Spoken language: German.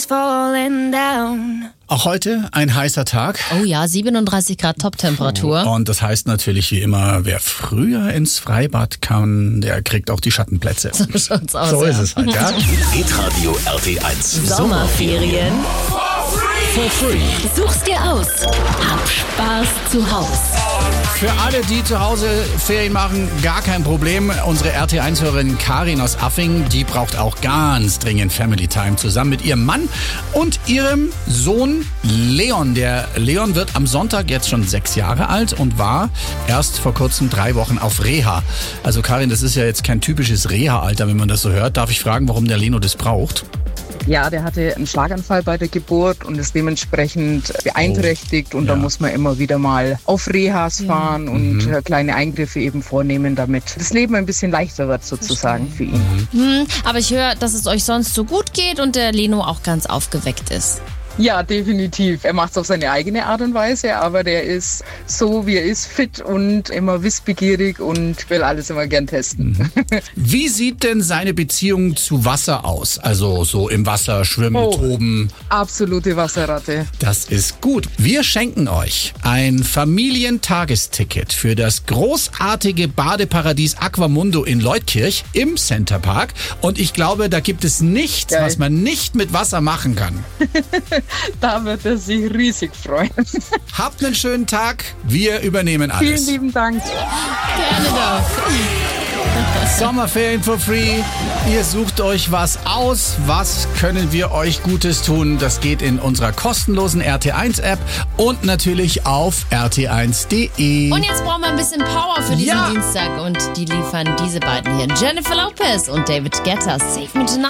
Auch heute ein heißer Tag. Oh ja, 37 Grad Top-Temperatur. Und das heißt natürlich wie immer, wer früher ins Freibad kann, der kriegt auch die Schattenplätze. So schaut's aus. So ist es halt, ja. Hitradio RT1. Sommerferien. For free. Such's dir aus. Hab Spaß zu Haus. Für alle, die zu Hause Ferien machen, gar kein Problem. Unsere RT1-Hörerin Karin aus Affing, die braucht auch ganz dringend Family Time zusammen mit ihrem Mann und ihrem Sohn Leon. Der Leon wird am Sonntag jetzt schon 6 Jahre alt und war erst vor kurzem 3 Wochen auf Reha. Also Karin, das ist ja jetzt kein typisches Reha-Alter, wenn man das so hört. Darf ich fragen, warum der Leno das braucht? Ja, der hatte einen Schlaganfall bei der Geburt und ist dementsprechend beeinträchtigt und da muss man immer wieder mal auf Rehas fahren und kleine Eingriffe eben vornehmen, damit das Leben ein bisschen leichter wird sozusagen für ihn. Aber ich höre, dass es euch sonst so gut geht und der Leno auch ganz aufgeweckt ist. Ja, definitiv. Er macht es auf seine eigene Art und Weise, aber der ist so, wie er ist, fit und immer wissbegierig und will alles immer gern testen. Wie sieht denn seine Beziehung zu Wasser aus? Also so im Wasser schwimmen, toben. Absolute Wasserratte. Das ist gut. Wir schenken euch ein Familientagesticket für das großartige Badeparadies Aquamundo in Leutkirch im Centerpark. Und ich glaube, da gibt es nichts, was man nicht mit Wasser machen kann. Da wird er sich riesig freuen. Habt einen schönen Tag. Wir übernehmen alles. Vielen lieben Dank. Gerne doch. Sommerferien for free. Ihr sucht euch was aus. Was können wir euch Gutes tun? Das geht in unserer kostenlosen RT1-App und natürlich auf rt1.de. Und jetzt brauchen wir ein bisschen Power für diesen Dienstag und die liefern diese beiden hier. Jennifer Lopez und David Guetta. Save Me Tonight.